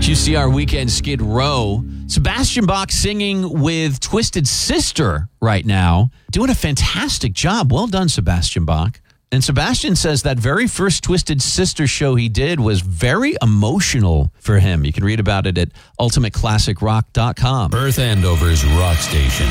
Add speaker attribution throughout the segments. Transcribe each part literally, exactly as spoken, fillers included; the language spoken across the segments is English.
Speaker 1: Did you see our weekend Skid Row? Sebastian Bach singing with Twisted Sister right now. Doing a fantastic job. Well done, Sebastian Bach. And Sebastian says that very first Twisted Sister show he did was very emotional for him. You can read about it at ultimate classic rock dot com.
Speaker 2: Earth Andover's rock station.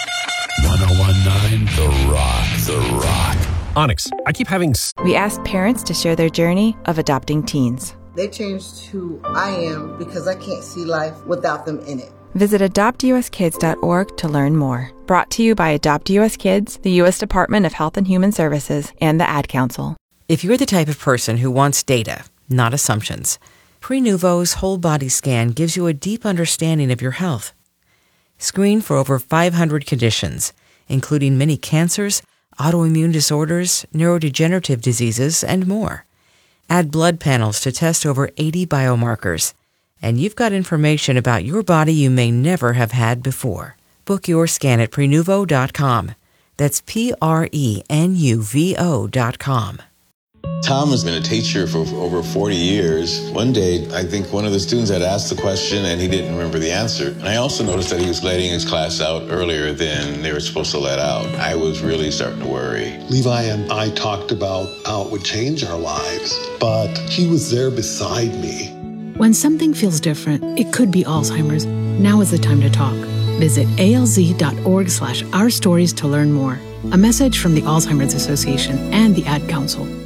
Speaker 2: ten nineteen The Rock, The Rock.
Speaker 3: Onyx, I keep having...
Speaker 4: We asked parents to share their journey of adopting teens.
Speaker 5: They changed who I am because I can't see life without them in it.
Speaker 4: Visit adopt u s kids dot org to learn more. Brought to you by Adopt U S Kids, the U S Department of Health and Human Services, and the Ad Council.
Speaker 6: If you're the type of person who wants data, not assumptions, Prenuvo's whole body scan gives you a deep understanding of your health. Screen for over five hundred conditions, including many cancers, autoimmune disorders, neurodegenerative diseases, and more. Add blood panels to test over eighty biomarkers. And you've got information about your body you may never have had before. Book your scan at prenuvo dot com. That's P R E N U V O dot com.
Speaker 7: Tom has been a teacher for over forty years. One day, I think one of the students had asked the question and he didn't remember the answer. And I also noticed that he was letting his class out earlier than they were supposed to let out. I was really starting to worry.
Speaker 8: Levi and I talked about how it would change our lives, but he was there beside me.
Speaker 9: When something feels different, it could be Alzheimer's. Now is the time to talk. Visit A L Z dot org slash our stories to learn more. A message from the Alzheimer's Association and the Ad Council.